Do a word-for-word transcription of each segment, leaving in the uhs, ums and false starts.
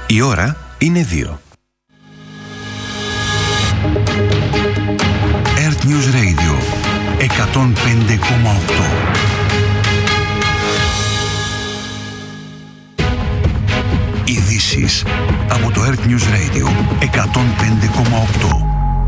Η ώρα είναι δύο. Earth News Radio εκατόν πέντε κόμμα οκτώ. Ειδήσεις από το Earth News Radio εκατόν πέντε κόμμα οκτώ.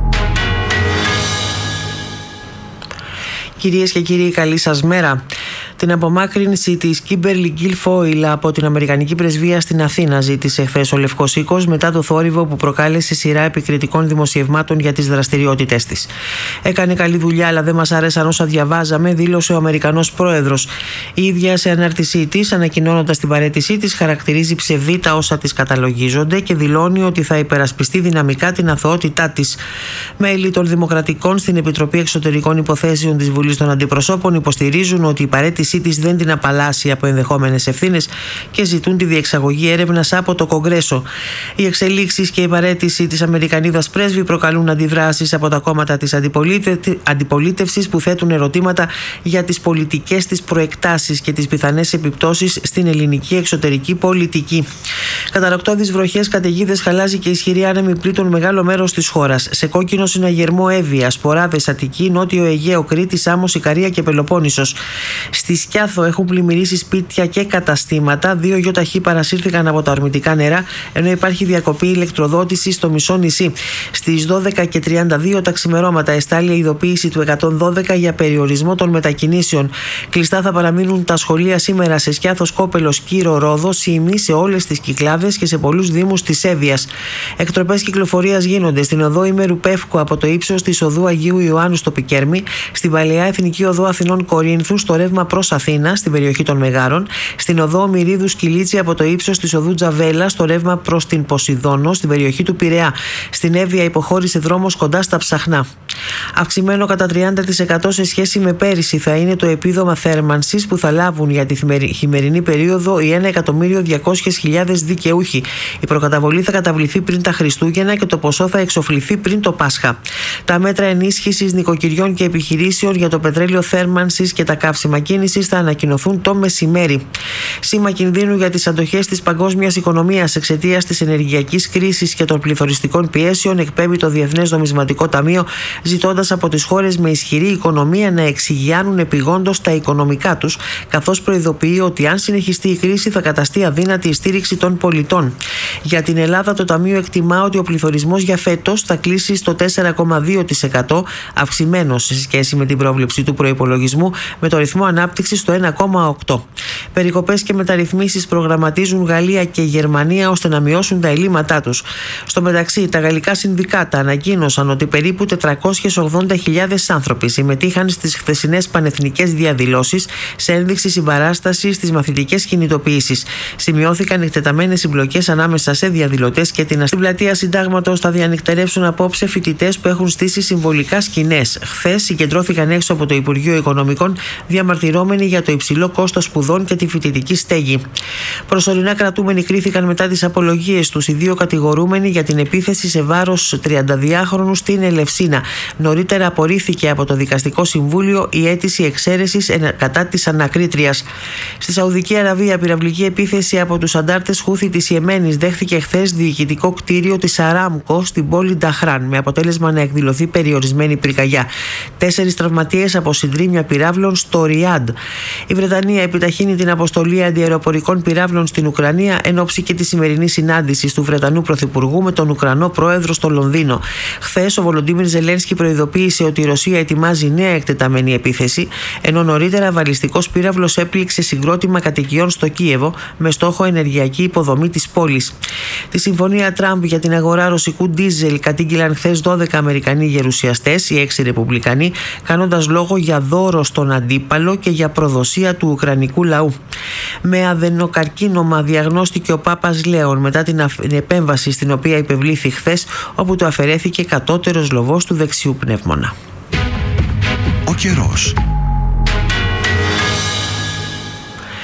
Κυρίες και κύριοι, καλή σας μέρα. Την απομάκρυνση της Κίμπερλι Γκίλφόιλ από την Αμερικανική Πρεσβεία στην Αθήνα ζήτησε χθες ο Λευκός Οίκος μετά το θόρυβο που προκάλεσε σειρά επικριτικών δημοσιευμάτων για τις δραστηριότητές της. Έκανε καλή δουλειά, αλλά δεν μας άρεσαν όσα διαβάζαμε, δήλωσε ο Αμερικανός πρόεδρος. Η ίδια σε ανάρτησή της, ανακοινώνοντας την παραίτησή της, χαρακτηρίζει ψευδή τα όσα της καταλογίζονται και δηλώνει ότι θα υπερασπιστεί δυναμικά την αθωότητά της. Μέλη των Δημοκρατικών στην Επιτροπή Εξωτερικών Υποθέσεων της Βουλής των Αντιπροσώπων υποστηρίζουν ότι η παραίτησή της δεν την απαλλάσσει από ενδεχόμενες ευθύνες και ζητούν τη διεξαγωγή έρευνας από το Κογκρέσο. Οι εξελίξεις και η παραίτηση της Αμερικανίδας πρέσβη προκαλούν αντιδράσεις από τα κόμματα της αντιπολίτευσης που θέτουν ερωτήματα για τις πολιτικές της προεκτάσεις και τις πιθανές επιπτώσεις στην ελληνική εξωτερική πολιτική. Καταρρακτώδεις βροχές, καταιγίδες, χαλάζι και ισχυροί άνεμοι πλήττουν μεγάλο μέρος της χώρας. Σε κόκκινο συναγερμό Εύβοια, Σποράδες, Αττική, Νότιο Αιγαίο, Κρήτη, Σάμος, Ικαρία και Πελοπόννησος. Στη Σκιάθο έχουν πλημμυρίσει σπίτια και καταστήματα. Δύο γιοταχή παρασύρθηκαν από τα ορμητικά νερά, ενώ υπάρχει διακοπή ηλεκτροδότησης στο μισό νησί. Στις δώδεκα και τριάντα δύο τα ξημερώματα εστάλει η ειδοποίηση του εκατόν δώδεκα για περιορισμό των μετακινήσεων. Κλειστά θα παραμείνουν τα σχολεία σήμερα σε Σκιάθο, Κόπελος, Κύρο, Ρόδο, Σίμη, σε όλες τις Κυκλάδες και σε πολλούς δήμους της Εύβοιας. Εκτροπές κυκλοφορίας γίνονται στην οδό Ημέρου Πεύκου από το ύψος της οδού Αγίου Ιωάννου στο Πικέρμι, στην παλαιά Εθνική Οδό Αθηνών Κορίνθου στο ρεύμα προς Αθήνα, στην περιοχή των Μεγάρων, στην οδό Μυρίδου Σκυλίτσι από το ύψος της οδού Τζαβέλα στο ρεύμα προς την Ποσειδόνο, στην περιοχή του Πειραιά. Στην Εύβοια υποχώρησε δρόμος κοντά στα Ψαχνά. Αυξημένο κατά τριάντα τοις εκατό σε σχέση με πέρυσι θα είναι το επίδομα θέρμανσης που θα λάβουν για τη χειμερινή περίοδο οι ένα εκατομμύριο διακόσιες χιλιάδες δικαιούχοι. Η προκαταβολή θα καταβληθεί πριν τα Χριστούγεννα και το ποσό θα εξοφληθεί πριν το Πάσχα. Τα μέτρα ενίσχυσης νοικοκυριών και επιχειρήσεων για το πετρέλαιο θέρμανσης και τα καύσιμα κίνησης θα ανακοινωθούν το μεσημέρι. Σήμα κινδύνου για τις αντοχές της παγκόσμιας οικονομίας εξαιτίας της ενεργειακής κρίσης και των πληθωριστικών πιέσεων εκπέμπει το Διεθνές Νομισματικό Ταμείο, ζητώντας από τις χώρες με ισχυρή οικονομία να εξηγιάνουν επειγόντως τα οικονομικά τους, καθώς προειδοποιεί ότι αν συνεχιστεί η κρίση θα καταστεί αδύνατη η στήριξη των πολιτών. Για την Ελλάδα, το Ταμείο εκτιμά ότι ο πληθωρισμός για φέτος θα κλείσει στο τέσσερα κόμμα δύο τοις εκατό, αυξημένος σε σχέση με την πρόβλεψη του προϋπολογισμού, με το ρυθμό ανάπτυξης στο ένα κόμμα οκτώ. Περικοπές και μεταρρυθμίσεις προγραμματίζουν Γαλλία και Γερμανία ώστε να μειώσουν τα ελλείμματά τους. Στο μεταξύ, τα γαλλικά συνδικάτα ανακοίνωσαν ότι περίπου τετρακόσιες ογδόντα χιλιάδες άνθρωποι συμμετείχαν στις χθεσινές πανεθνικές διαδηλώσεις σε ένδειξη συμπαράστασης στις μαθητικές κινητοποιήσεις. Σημειώθηκαν εκτεταμένες συμπλοκές ανάμεσα σε διαδηλωτές και την αστυνομία. Στην πλατεία Συντάγματος θα διανυκτερεύσουν απόψε φοιτητές που έχουν στήσει συμβολικά σκηνές. Χθες συγκεντρώθηκαν έξω από το Υπουργείο Οικονομικών διαμαρτυρόμενοι για το υψηλό κόστος σπουδών και τη φοιτητική στέγη. Προσωρινά κρατούμενοι κρίθηκαν μετά τις απολογίες τους οι δύο κατηγορούμενοι για την επίθεση σε βάρος τριανταδυάχρονου στην Ελευσίνα. Νωρίτερα απορρίφθηκε από το Δικαστικό Συμβούλιο η αίτηση εξαίρεσης κατά της ανακρίτριας. Στη Σαουδική Αραβία, πυραυλική επίθεση από τους αντάρτες Χούθη της Ιεμένης δέχθηκε χθες διοικητικό κτίριο της Αράμκο στην πόλη Νταχράν, με αποτέλεσμα να εκδηλωθεί περιορισμένη πυρκαγιά. Τέσσερις τραυματίες από συντρίμμια πυράβλων στο Ριάντ. Η Βρετανία επιταχύνει την αποστολή αντιαεροπορικών πυράβλων στην Ουκρανία εν ώψη και τη σημερινή συνάντηση του Βρετανού Πρωθυπουργού με τον Ουκρανό Πρόεδρο στο Λονδίνο. Χθες ο Βολοντίμιρ Ζελένσκι προειδοποίησε ότι η Ρωσία ετοιμάζει νέα εκτεταμένη επίθεση, ενώ νωρίτερα βαλιστικός πύραυλος έπληξε συγκρότημα κατοικιών στο Κίεβο με στόχο ενεργειακή υποδομή της πόλης. Τη συμφωνία Τραμπ για την αγορά ρωσικού ντίζελ κατήγγειλαν χθες δώδεκα Αμερικανοί γερουσιαστές, οι έξι Ρεπουμπλικανοί, κάνοντας λόγο για δώρο στον αντίπαλο και για προδοσία του ουκρανικού λαού. Με αδενοκαρκίνωμα διαγνώστηκε ο Πάπας Λέων μετά την επέμβαση στην οποία υπευλήθη χθες, όπου του αφαιρέθηκε κατώτερος λοβός του δεξιού πνεύμονα. Ο καιρός.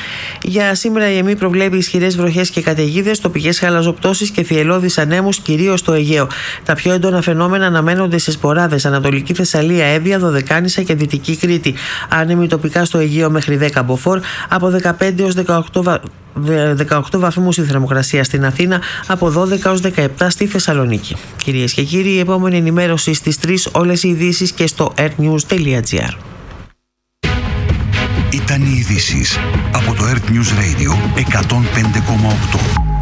Για σήμερα η ΕΜΗ προβλέπει ισχυρές βροχές και καταιγίδες, τοπικές χαλαζοπτώσεις και θυελλώδεις ανέμους, κυρίως στο Αιγαίο. Τα πιο έντονα φαινόμενα αναμένονται σε Σποράδες, Ανατολική Θεσσαλία, Εύβοια, Δωδεκάνησα και Δυτική Κρήτη. Άνεμοι τοπικά στο Αιγαίο μέχρι δέκα μποφόρ, από δεκαπέντε έως δεκαοκτώ, βα... δεκαοκτώ βαθμούς η θερμοκρασία στην Αθήνα, από δώδεκα έως δεκαεπτά στη Θεσσαλονίκη. Κυρίες και κύριοι, η επόμενη ενημέρωση στις τρεις, όλες οι ειδήσεις και στο earthnews τελεία gr. Ήταν οι ειδήσεις από το Earth News Radio εκατόν πέντε κόμμα οκτώ.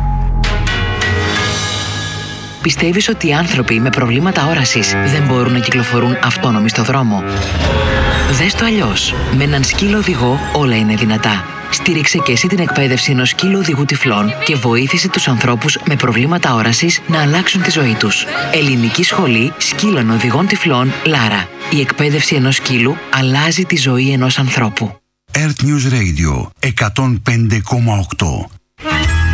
Πιστεύεις ότι οι άνθρωποι με προβλήματα όρασης δεν μπορούν να κυκλοφορούν αυτόνομοι στο δρόμο? Δες το αλλιώς. Με έναν σκύλο οδηγό όλα είναι δυνατά. Στήριξε και εσύ την εκπαίδευση ενός σκύλου οδηγού τυφλών και βοήθησε τους ανθρώπους με προβλήματα όρασης να αλλάξουν τη ζωή τους. Ελληνική Σχολή Σκύλων Οδηγών Τυφλών Λάρα. Η εκπαίδευση ενός σκύλου αλλάζει τη ζωή ενός ανθρώπου. Earth News Radio εκατόν πέντε κόμμα οκτώ.